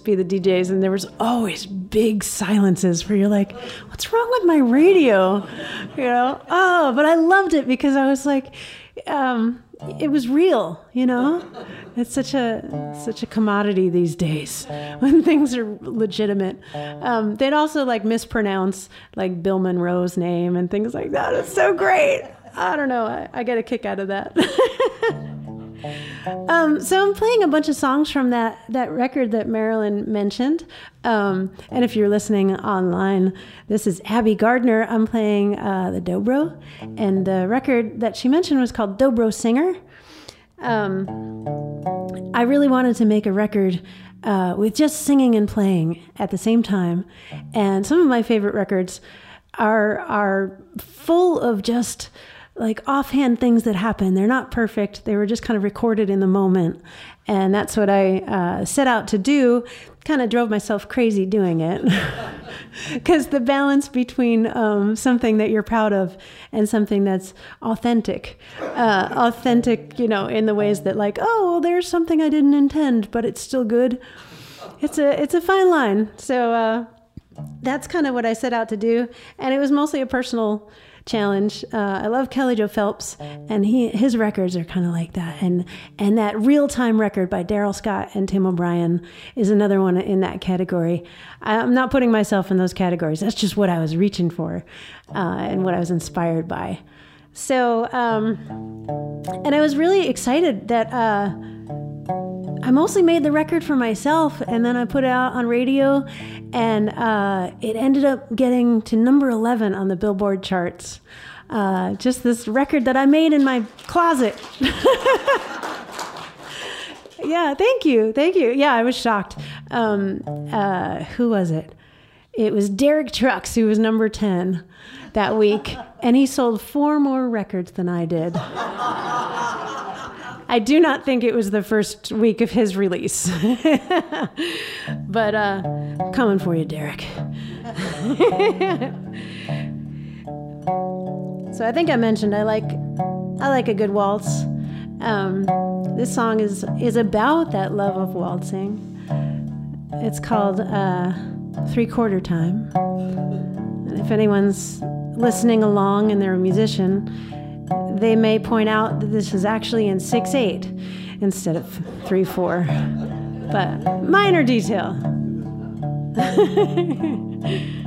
just be the DJs, and there was always big silences where you're like, what's wrong with my radio? You know? Oh, but I loved it because I was like, it was real, you know? It's such a commodity these days when things are legitimate. They'd also like mispronounce like Bill Monroe's name and things like that. It's so great. I don't know. I get a kick out of that. So I'm playing a bunch of songs from that record that Marilyn mentioned. And if you're listening online, this is Abby Gardner. I'm playing the dobro. And the record that she mentioned was called Dobro Singer. I really wanted to make a record with just singing and playing at the same time. And some of my favorite records are full of just like offhand things that happen. They're not perfect. They were just kind of recorded in the moment. And that's what I set out to do. Kind of drove myself crazy doing it. Because the balance between something that you're proud of and something that's authentic. Authentic, you know, in the ways that like, oh, well, there's something I didn't intend, but it's still good. It's a fine line. So that's kind of what I set out to do. And it was mostly a personal challenge. I love Kelly Joe Phelps, and his records are kind of like that. And that Real-Time record by Daryl Scott and Tim O'Brien is another one in that category. I'm not putting myself in those categories. That's just what I was reaching for and what I was inspired by. So, and I was really excited that I mostly made the record for myself, and then I put it out on radio, and it ended up getting to number 11 on the Billboard charts. Just this record that I made in my closet. Yeah, thank you. Yeah, I was shocked. Who was it? It was Derek Trucks, who was number 10 that week, and he sold 4 more records than I did. I do not think it was the first week of his release. But coming for you, Derek. So I think I mentioned I like a good waltz. This song is about that love of waltzing. It's called 3/4 Time. And if anyone's listening along and they're a musician, they may point out that this is actually in 6/8 instead of 3/4, but minor detail.